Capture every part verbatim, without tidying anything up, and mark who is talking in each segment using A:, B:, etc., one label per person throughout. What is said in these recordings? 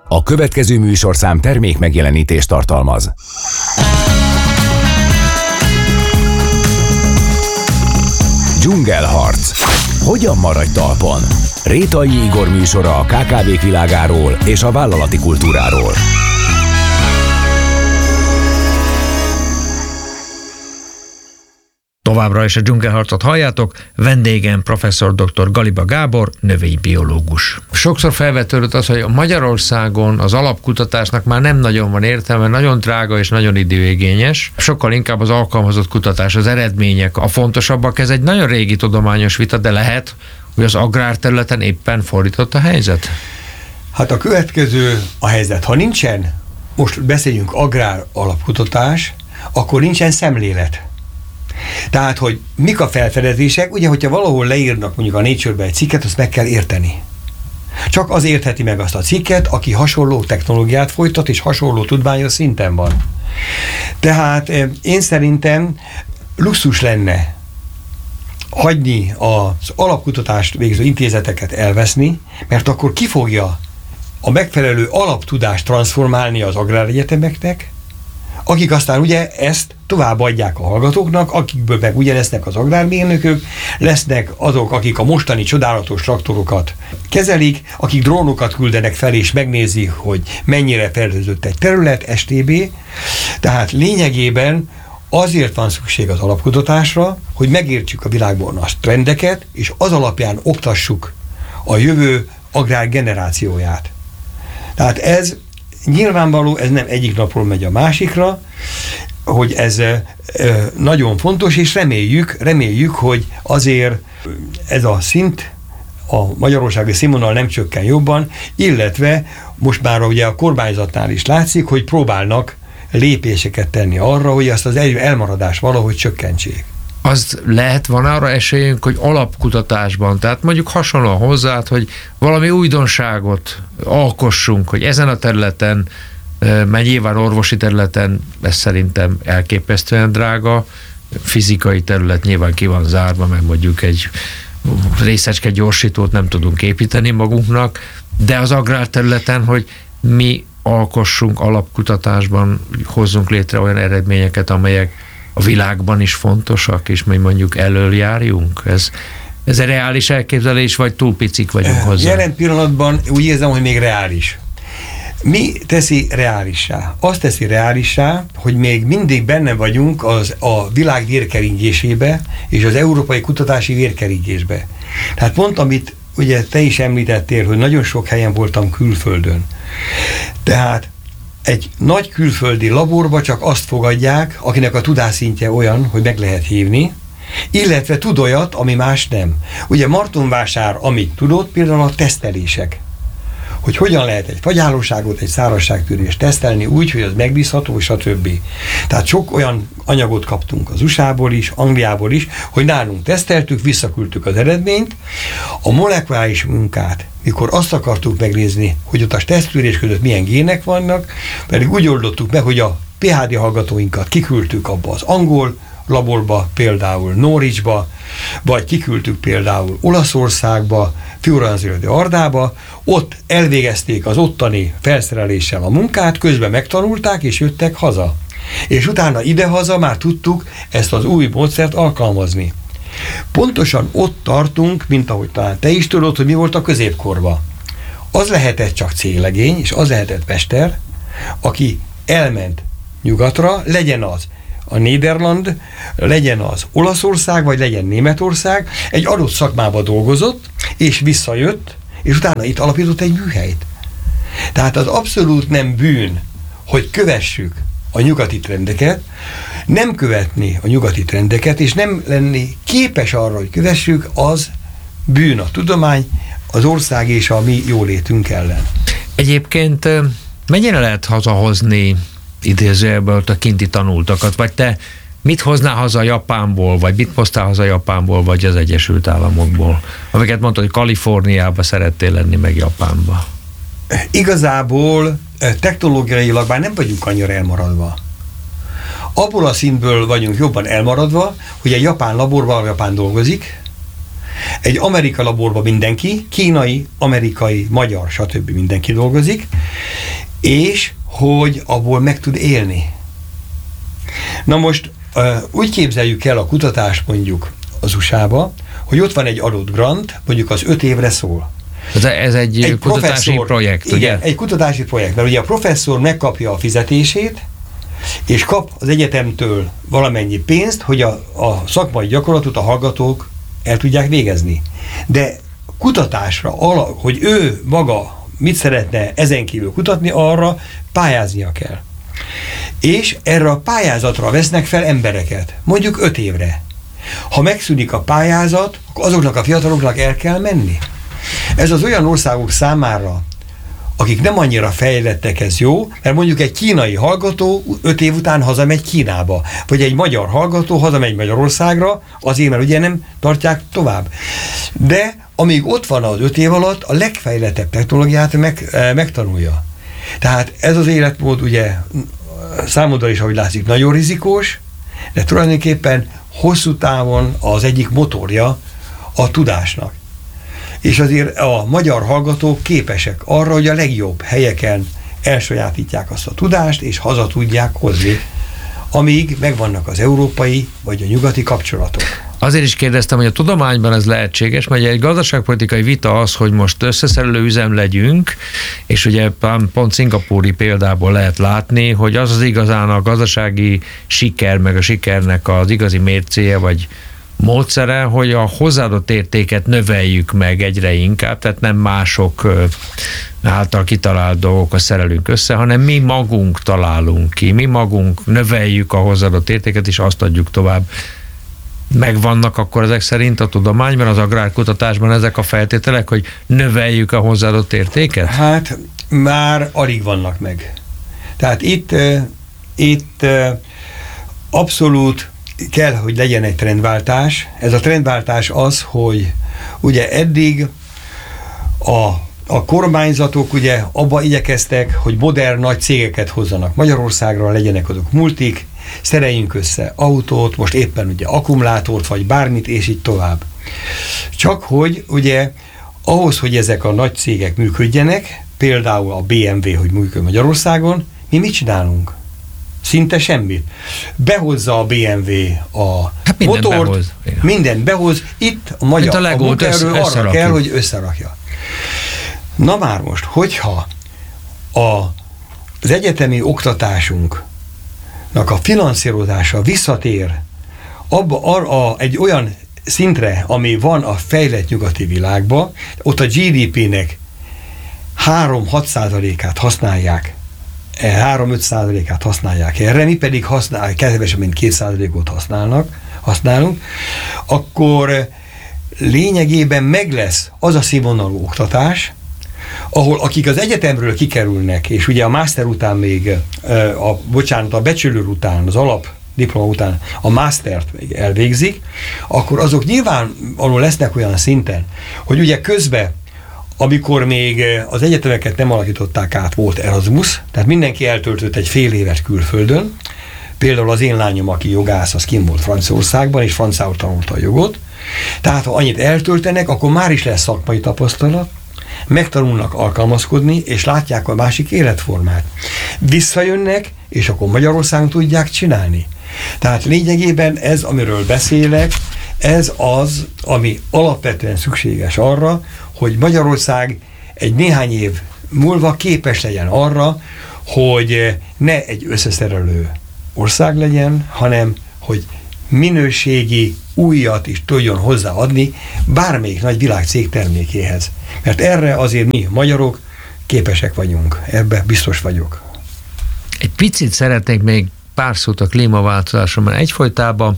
A: A következő műsorszám termék megjelenítést tartalmaz. Dzsungelharc. Hogyan maradj talpon? Rétai Igor műsora a ká ká vék világáról és a vállalati kultúráról.
B: Továbbra is a dzsungelharcot halljátok, vendégem professzor dr. Galiba Gábor, növénybiológus. Sokszor felvetődött az, hogy Magyarországon az alapkutatásnak már nem nagyon van értelme, nagyon drága és nagyon időigényes. Sokkal inkább az alkalmazott kutatás, az eredmények a fontosabbak. Ez egy nagyon régi tudományos vita, de lehet, hogy az agrárterületen éppen fordított a helyzet?
C: Hát a következő a helyzet. Ha nincsen, most beszéljünk agrár alapkutatás, akkor nincsen szemlélet. Tehát, hogy mik a felfedezések, ugye, hogyha valahol leírnak mondjuk a Nature-be egy cikket, azt meg kell érteni. Csak az értheti meg azt a cikket, aki hasonló technológiát folytat, és hasonló tudományos szinten van. Tehát én szerintem luxus lenne hagyni az alapkutatást végző intézeteket elveszni, mert akkor ki fogja a megfelelő alaptudást transformálni az agráregyetemeknek, akik aztán ugye ezt továbbadják a hallgatóknak, akikből meg ugye lesznek az agrármérnökök, lesznek azok, akik a mostani csodálatos traktorokat kezelik, akik drónokat küldenek fel, és megnézi, hogy mennyire fertőzött egy terület, es té bé. Tehát lényegében azért van szükség az alapkutatásra, hogy megértsük a világban a trendeket, és az alapján oktassuk a jövő agrárgenerációját. Tehát ez nyilvánvaló, ez nem egyik napról megy a másikra, hogy ez nagyon fontos, és reméljük, reméljük, hogy azért ez a szint a magyarországi színvonal nem csökken jobban, illetve most már ugye a kormányzatnál is látszik, hogy próbálnak lépéseket tenni arra, hogy azt az elmaradást valahogy csökkentsék.
B: Az lehet, van arra esélyünk, hogy alapkutatásban, tehát mondjuk hasonlóan hozzád, hogy valami újdonságot alkossunk, hogy ezen a területen, mert nyilván orvosi területen ez szerintem elképesztően drága, fizikai terület nyilván ki van zárva, meg mondjuk egy részecske gyorsítót nem tudunk építeni magunknak, de az agrárterületen, hogy mi alkossunk alapkutatásban, hozzunk létre olyan eredményeket, amelyek a világban is fontosak, és mi mondjuk elől járjunk? Ez, ez egy reális elképzelés, vagy túl picik vagyunk hozzá?
C: Jelen pillanatban úgy érzem, hogy még reális. Mi teszi reálissá? Azt teszi reálissá, hogy még mindig benne vagyunk az, a világ vérkeringésébe, és az európai kutatási vérkeringésbe. Tehát pont, amit ugye te is említettél, hogy nagyon sok helyen voltam külföldön. Tehát egy nagy külföldi laborba csak azt fogadják, akinek a tudásszintje olyan, hogy meg lehet hívni, illetve tud olyat, ami más nem. Ugye Martonvásár, amit tudott, például a tesztelések. Hogy hogyan lehet egy fagyállóságot, egy szárazságtűrést tesztelni úgy, hogy az megbízható, stb. Tehát sok olyan anyagot kaptunk az u es á-ból is, Angliából is, hogy nálunk teszteltük, visszaküldtük az eredményt. A molekuláris munkát, mikor azt akartuk megnézni, hogy ott a teszttűrés között milyen gének vannak, pedig úgy oldottuk meg, hogy a pé há dé hallgatóinkat kiküldtük abba az angol laborba, például Norwichba, vagy kiküldtük például Olaszországba, Firenze de Ardába, ott elvégezték az ottani felszereléssel a munkát, közben megtanulták, és jöttek haza. És utána idehaza már tudtuk ezt az új módszert alkalmazni. Pontosan ott tartunk, mint ahogy talán te is tudod, hogy mi volt a középkorban. Az lehetett csak céglegény, és az lehetett mester, aki elment nyugatra, legyen az a Néderland, legyen az Olaszország, vagy legyen Németország, egy adott szakmába dolgozott, és visszajött, és utána itt alapított egy műhelyt. Tehát az abszolút nem bűn, hogy kövessük a nyugati trendeket, nem követni a nyugati trendeket, és nem lenni képes arra, hogy kövessük, az bűn a tudomány, az ország és a mi jólétünk ellen.
B: Egyébként mennyire lehet hazahozni idézőjelből a kinti tanultakat, vagy te mit hoznál haza Japánból, vagy mit hoztál haza Japánból, vagy az Egyesült Államokból? Amiket mondtad, hogy Kaliforniába szerettél lenni, meg Japánba.
C: Igazából technológiailag már nem vagyunk annyira elmaradva. Abból a szintből vagyunk jobban elmaradva, hogy egy japán laborban Japán dolgozik, Egy amerikai laborban mindenki, kínai, amerikai, magyar, stb. Mindenki dolgozik, és hogy abból meg tud élni. Na most úgy képzeljük el a kutatást mondjuk az u es á-ba, hogy ott van egy adott grant, mondjuk az öt évre szól.
B: Ez, ez egy, egy kutatási projekt,
C: igen,
B: ugye?
C: egy kutatási projekt, mert ugye a professzor megkapja a fizetését, és kap az egyetemtől valamennyi pénzt, hogy a, a szakmai gyakorlatot a hallgatók el tudják végezni. De kutatásra, hogy ő maga mit szeretne ezen kívül kutatni, arra pályáznia kell. És erre a pályázatra vesznek fel embereket, mondjuk öt évre. Ha megszűnik a pályázat, akkor azoknak a fiataloknak el kell menni. Ez az olyan országok számára, akik nem annyira fejlettek, ez jó, mert mondjuk egy kínai hallgató öt év után hazamegy Kínába, vagy egy magyar hallgató hazamegy Magyarországra, azért, mert ugye nem tartják tovább. De amíg ott van az öt év alatt, a legfejlettebb technológiát meg, megtanulja. Tehát ez az életmód ugye számodra is, ahogy látszik, nagyon rizikós, de tulajdonképpen hosszú távon az egyik motorja a tudásnak. És azért a magyar hallgatók képesek arra, hogy a legjobb helyeken elsajátítják azt a tudást, és haza tudják hozni, amíg megvannak az európai vagy a nyugati kapcsolatok.
B: Azért is kérdeztem, hogy a tudományban ez lehetséges, mert egy gazdaságpolitikai vita az, hogy most összeszerelő üzem legyünk, és ugye pont szingapúri példából lehet látni, hogy az az igazán a gazdasági siker, meg a sikernek az igazi mércéje, vagy módszere, hogy a hozzáadott értéket növeljük meg egyre inkább, tehát nem mások által kitalált dolgokat szerelünk össze, hanem mi magunk találunk ki, mi magunk növeljük a hozzáadott értéket, és azt adjuk tovább. Megvannak akkor ezek szerint a tudományban, az agrárkutatásban ezek a feltételek, hogy növeljük a hozzáadott értéket?
C: Hát már alig vannak meg. Tehát itt, itt abszolút kell, hogy legyen egy trendváltás. Ez a trendváltás az, hogy ugye eddig a, a kormányzatok ugye abba igyekeztek, hogy modern nagy cégeket hozzanak Magyarországra, legyenek azok multik, szereljünk össze autót, most éppen ugye akkumulátort, vagy bármit, és így tovább. Csak hogy ugye ahhoz, hogy ezek a nagy cégek működjenek, például a bé em vé, hogy működjön Magyarországon, mi mit csinálunk? Szinte semmit. Behozza a bé em vé a
B: hát minden
C: motort,
B: behoz.
C: Mindent behoz, itt a magyar
B: a, a
C: munkaerő arra összerakjuk. kell, hogy összerakja. Na már most, hogyha a, az egyetemi oktatásunknak a finanszírozása visszatér abba arra egy olyan szintre, ami van a fejlett nyugati világban, ott a gé dé pének három-hat százalékát használják három-öt százalékát használják erre, mi pedig használ, kevesebb, mint két százalékot használnak, használunk, akkor lényegében meg lesz az a színvonalú oktatás, ahol akik az egyetemről kikerülnek, és ugye a master után még, a, bocsánat, a bachelor után, az alap diploma után a mastert még elvégzik, akkor azok nyilvánvalóan lesznek olyan szinten, hogy ugye közben amikor még az egyetemeket nem alakították át, volt Erasmus, tehát mindenki eltöltött egy fél évet külföldön, például az én lányom, aki jogász, az kint volt Franciaországban, és franciául tanulta a jogot, tehát ha annyit eltöltenek, akkor már is lesz szakmai tapasztalat, megtanulnak alkalmazkodni, és látják a másik életformát. Visszajönnek, és akkor Magyarországon tudják csinálni. Tehát lényegében ez, amiről beszélek, ez az, ami alapvetően szükséges arra, hogy Magyarország egy néhány év múlva képes legyen arra, hogy ne egy összeszerelő ország legyen, hanem hogy minőségi újat is tudjon hozzáadni bármelyik nagy világcég termékéhez. Mert erre azért mi, magyarok, képesek vagyunk. Ebbe biztos vagyok.
B: Egy picit szeretnék még pár szót a klímaváltozásról, mert egyfolytában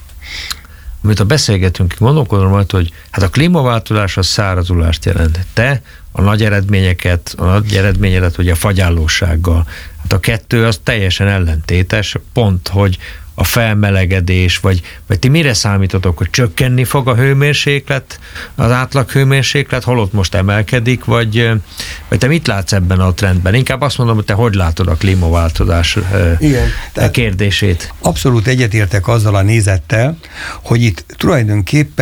B: amit a beszélgetünk, gondolkodom majd, hogy hát a klímaváltozás az szárazulást jelent. Te a nagy eredményeket, a nagy eredményedet ugye a fagyállósággal. Hát a kettő az teljesen ellentétes, pont, hogy a felmelegedés, vagy, vagy ti mire számítotok, hogy csökkenni fog a hőmérséklet, az átlag hőmérséklet, holott most emelkedik, vagy, vagy te mit látsz ebben a trendben? Inkább azt mondom, hogy te hogy látod a klímaváltozás Igen, kérdését?
C: Abszolút egyetértek azzal a nézettel, hogy itt tulajdonképpen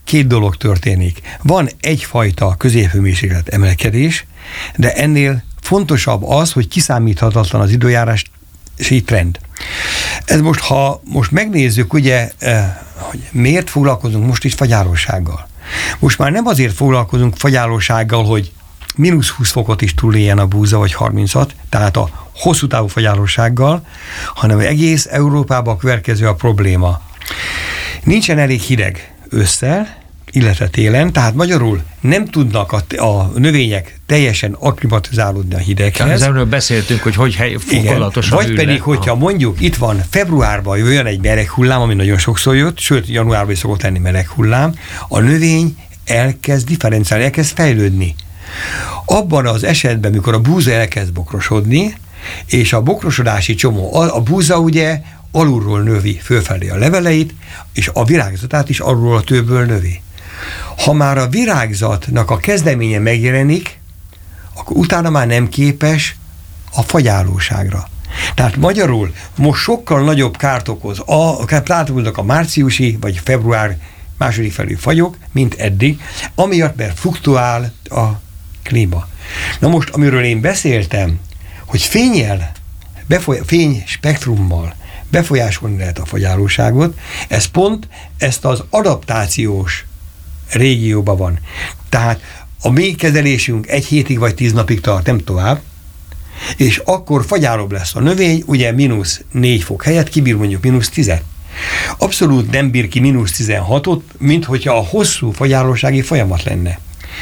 C: két dolog történik. Van egyfajta középhőmérséklet emelkedés, de ennél fontosabb az, hogy kiszámíthatatlan az időjárási trend. Ez most, ha most megnézzük, ugye, hogy miért foglalkozunk most is fagyálósággal. Most már nem azért foglalkozunk fagyálósággal, hogy mínusz húsz fokot is túléljen a búza, vagy harmincat, tehát a hosszú távú fagyálósággal, hanem egész Európában következő a probléma. Nincsen elég hideg ősszel, illetve télen, tehát magyarul nem tudnak a, a növények teljesen akklimatizálódni a hideghez.
B: Erről beszéltünk, hogy hogy hely, fokozatosan
C: Vagy
B: ülnek.
C: pedig, hogyha mondjuk itt van februárban jöjjön egy meleg hullám, ami nagyon sokszor jött, sőt januárban is szokott lenni meleg hullám, a növény elkezd differenciálni, elkezd fejlődni. Abban az esetben, mikor a búza elkezd bokrosodni, és a bokrosodási csomó, a, a búza ugye alulról növi fölfelé a leveleit, és a virágzatát is alulról a tőből növi. Ha már a virágzatnak a kezdeménye megjelenik, akkor utána már nem képes a fagyálóságra. Tehát magyarul most sokkal nagyobb kárt okoz a, a, a márciusi vagy február második felé fagyok, mint eddig, amiatt, mert fluktuál a klíma. Na most, amiről én beszéltem, hogy fénnyel, befoly- fény spektrummal befolyásolni lehet a fagyálóságot, ez pont ezt az adaptációs régióban van. Tehát a mi kezelésünk egy hétig vagy tíz napig tart, nem tovább, és akkor fagyálóbb lesz a növény, ugye mínusz négy fok helyett kibír mondjuk mínusz tízet. Abszolút nem bír ki mínusz tizenhatot, mint hogyha a hosszú fagyálósági folyamat lenne.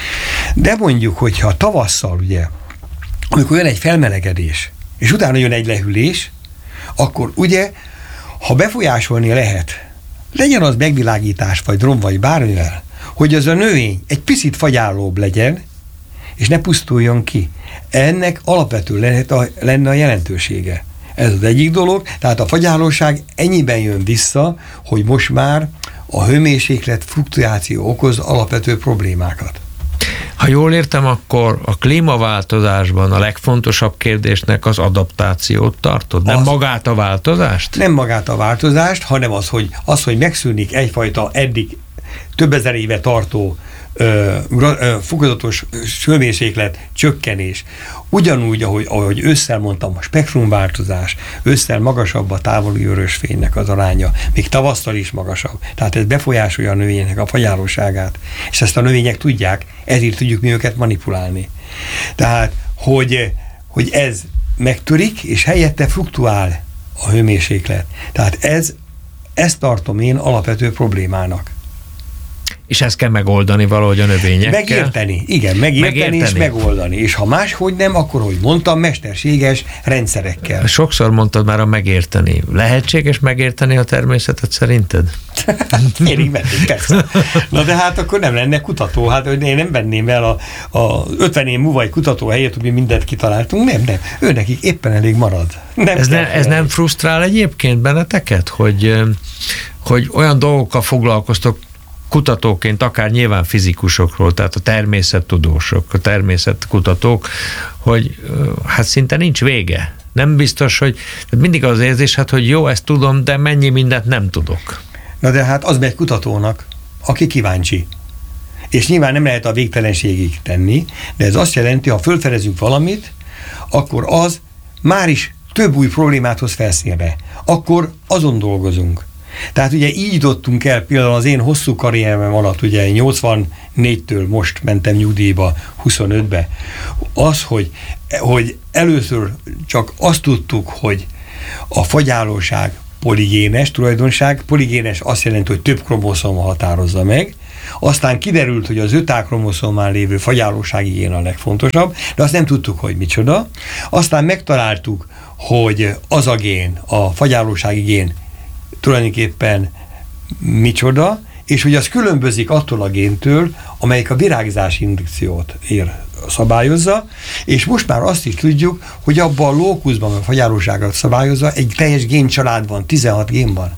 C: De mondjuk, hogyha tavasszal, ugye, amikor jön egy felmelegedés, és utána jön egy lehűlés, akkor ugye, ha befolyásolni lehet, legyen az megvilágítás, vagy drom, vagy bármivel, hogy az a növény egy picit fagyálóbb legyen, és ne pusztuljon ki. Ennek alapvető lehet a, lenne a jelentősége. Ez az egyik dolog, tehát a fagyálóság ennyiben jön vissza, hogy most már a hőmérséklet fluktuáció okoz alapvető problémákat.
B: Ha jól értem, akkor a klímaváltozásban a legfontosabb kérdésnek az adaptációt tartod? Nem az, magát a változást?
C: Nem magát a változást, hanem az, hogy, az, hogy megszűnik egyfajta eddig több ezer éve tartó ö, ö, fokozatos hőmérséklet csökkenés. Ugyanúgy, ahogy, ahogy ősszel mondtam, a spektrumváltozás, ősszel magasabb a távoli vörösfénynek az aránya, még tavasszal is magasabb. Tehát ez befolyásolja a növénynek a fagyálóságát. És ezt a növények tudják, ezért tudjuk mi őket manipulálni. Tehát, hogy, hogy ez megtörik, és helyette fluktuál a hőmérséklet. Tehát ez, ezt tartom én alapvető problémának.
B: És ezt kell megoldani valahogy a növényekkel?
C: Megérteni, igen, megérteni, megérteni és megoldani. És ha máshogy nem, akkor, hogy mondtam, mesterséges rendszerekkel.
B: Sokszor mondtad már a megérteni. Lehetséges megérteni a természetet szerinted?
C: Én így vették, persze. Na de hát akkor nem lenne kutató. Hát én nem venném el a, a ötven év múlva egy kutató helyét, hogy mi mindent kitaláltunk. Nem, nem. Ő nekik éppen elég marad. Nem
B: ez, ne, ez nem frusztrál egyébként benneteket, hogy, hogy olyan dolgokkal foglalkoztok kutatóként, akár nyilván fizikusokról, tehát a természettudósok, a természetkutatók, hogy hát szinte nincs vége. Nem biztos, hogy mindig az érzés, hát, hogy jó, ezt tudom, de mennyi mindent nem tudok.
C: Na de hát az megy kutatónak, aki kíváncsi. És nyilván nem lehet a végtelenségig tenni, de ez azt jelenti, ha fölfedezünk valamit, akkor az már is több új problémát hoz felszínre. Akkor azon dolgozunk. Tehát ugye így jutottunk el például az én hosszú karrierem alatt, ugye nyolcvannégytől most mentem nyugdíjba huszonötbe, az, hogy, hogy először csak azt tudtuk, hogy a fagyálóság poligénes tulajdonság, poligénes azt jelenti, hogy több kromoszoma határozza meg, aztán kiderült, hogy az öt á kromoszomán lévő fagyálósági gén a legfontosabb, de azt nem tudtuk, hogy micsoda. Aztán megtaláltuk, hogy az a gén, a fagyálósági gén tulajdonképpen micsoda, és hogy az különbözik attól a géntől, amelyik a virágzási indukciót ér, szabályozza, és most már azt is tudjuk, hogy abban a lókuszban, a fagyálóságot szabályozza, egy teljes géncsalád van, tizenhat gén van.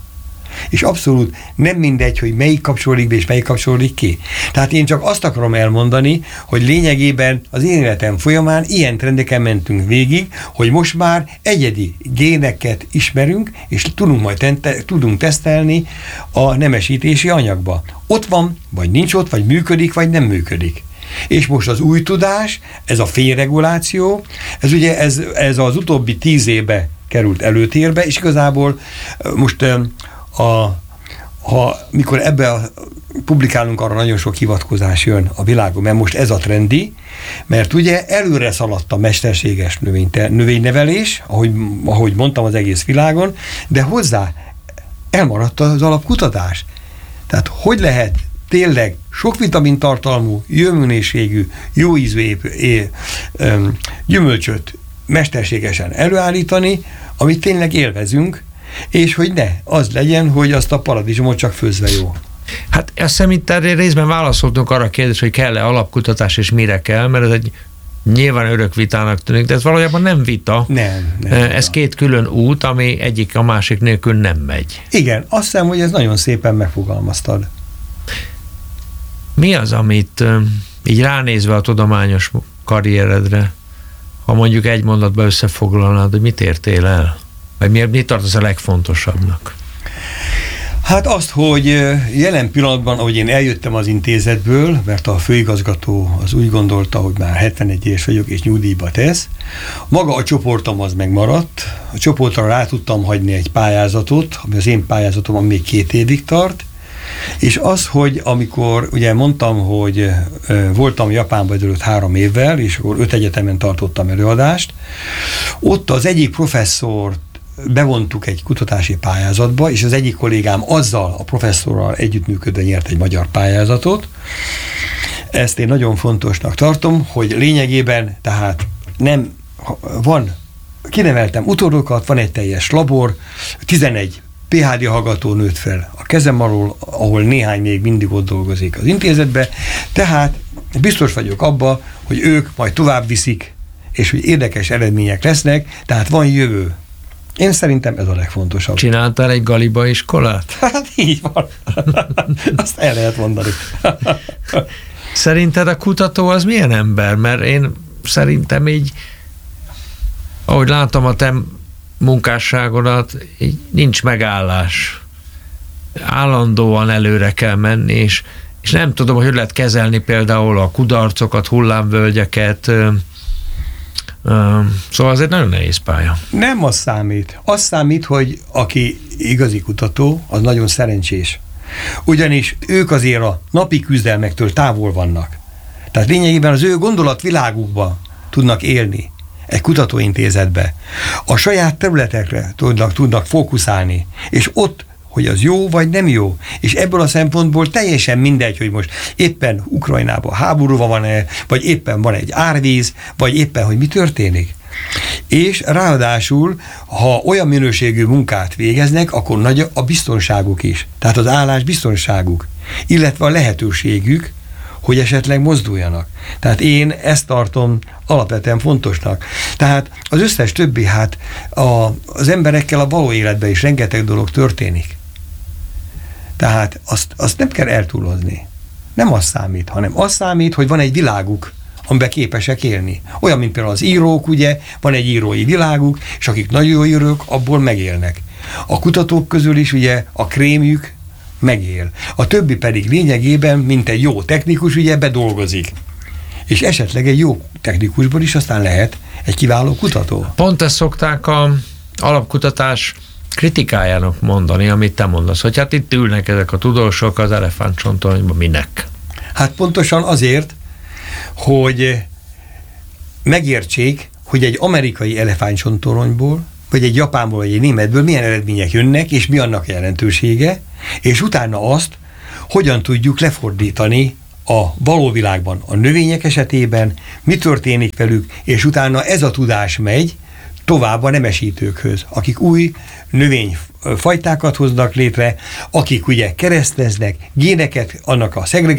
C: És abszolút nem mindegy, hogy melyik kapcsolódik be, és melyik kapcsolódik ki. Tehát én csak azt akarom elmondani, hogy lényegében az én életem folyamán ilyen trendeken mentünk végig, hogy most már egyedi géneket ismerünk, és tudunk majd tente, tudunk tesztelni a nemesítési anyagba. Ott van, vagy nincs ott, vagy működik, vagy nem működik. És most az új tudás, ez a fényreguláció, ez ugye ez, ez az utóbbi tíz évbe került előtérbe, és igazából most a, ha, mikor ebbe a, publikálunk, arra nagyon sok hivatkozás jön a világon, mert most ez a trendi, mert ugye előre szaladt a mesterséges növényte, növénynevelés, ahogy, ahogy mondtam, az egész világon, de hozzá elmaradt az alapkutatás. Tehát hogy lehet tényleg sok vitamintartalmú, jó minőségű, jó ízű gyümölcsöt mesterségesen előállítani, amit tényleg élvezünk, és hogy ne az legyen, hogy azt a paradicsomot csak főzve jó.
B: Hát azt hiszem itt részben válaszoltunk arra a kérdésre, hogy kell-e alapkutatás és mire kell, mert ez egy nyilván örök vitának tűnik, de ez valójában nem vita.
C: Nem. nem
B: ez
C: vita.
B: Két külön út, ami egyik a másik nélkül nem megy.
C: Igen, azt hiszem, hogy ez nagyon szépen megfogalmaztad.
B: Mi az, amit így ránézve a tudományos karrieredre, ha mondjuk egy mondatba összefoglalnád, hogy mit értél el? Vagy miért, mit tartasz a legfontosabbnak?
C: Hát azt, hogy jelen pillanatban, ahogy én eljöttem az intézetből, mert a főigazgató az úgy gondolta, hogy már hetvenegy éves vagyok, és nyugdíjba tesz, maga a csoportom az megmaradt, a csoportra rá tudtam hagyni egy pályázatot, ami az én pályázatom még két évig tart, és az, hogy amikor ugye mondtam, hogy voltam Japánban ezelőtt három évvel, és akkor öt egyetemen tartottam előadást, ott az egyik professzort bevontuk egy kutatási pályázatba, és az egyik kollégám azzal a professzorral együttműködve nyert egy magyar pályázatot. Ezt én nagyon fontosnak tartom, hogy lényegében tehát nem van, kineveltem utódokat, van egy teljes labor, tizenegy pé há dé hallgató nőtt fel a kezem alól, ahol néhány még mindig ott dolgozik az intézetbe, tehát biztos vagyok abba, hogy ők majd tovább viszik, és hogy érdekes eredmények lesznek, tehát van jövő. Én szerintem ez a legfontosabb.
B: Csináltál egy galiba iskolát?
C: Hát így van. Azt el lehet mondani.
B: Szerinted a kutató az milyen ember? Mert én szerintem így, ahogy látom a te munkásságodat, így nincs megállás. Állandóan előre kell menni, és, és nem tudom, hogy hogy lehet kezelni például a kudarcokat, hullámvölgyeket. Szóval ez egy nagyon nehéz pálya.
C: Nem az számít. Az számít, hogy aki igazi kutató, az nagyon szerencsés. Ugyanis ők azért a napi küzdelmektől távol vannak. Tehát lényegében az ő gondolatvilágukban tudnak élni egy kutatóintézetbe. A saját területekre tudnak, tudnak fókuszálni, és ott, hogy az jó vagy nem jó. És ebből a szempontból teljesen mindegy, hogy most éppen Ukrajnában háború van-e, vagy éppen van egy árvíz, vagy éppen, hogy mi történik. És ráadásul, ha olyan minőségű munkát végeznek, akkor nagy a biztonságuk is. Tehát az állás biztonságuk, illetve a lehetőségük, hogy esetleg mozduljanak. Tehát én ezt tartom alapvetően fontosnak. Tehát az összes többi, hát a, az emberekkel a való életben is rengeteg dolog történik. Tehát azt, azt nem kell eltúlozni. Nem az számít, hanem az számít, hogy van egy világuk, amiben képesek élni. Olyan, mint például az írók, ugye, van egy írói világuk, és akik nagyon jó írók, abból megélnek. A kutatók közül is ugye a krémjük megél. A többi pedig lényegében, mint egy jó technikus, ugye bedolgozik. És esetleg egy jó technikusból is aztán lehet egy kiváló kutató.
B: Pont ezt szokták a alapkutatás kritikájának mondani, amit te mondasz, hogy hát itt ülnek ezek a tudósok az elefántcsontoronyban, minek?
C: Hát pontosan azért, hogy megértsék, hogy egy amerikai elefántcsontoronyból, vagy egy japánból, vagy egy németből milyen eredmények jönnek, és mi annak jelentősége, és utána azt, hogyan tudjuk lefordítani a való világban, a növények esetében, mi történik velük, és utána ez a tudás megy tovább a nemesítőkhöz, akik új növényfajtákat hoznak létre, akik ugye kereszteznek, géneket, annak a szegregációt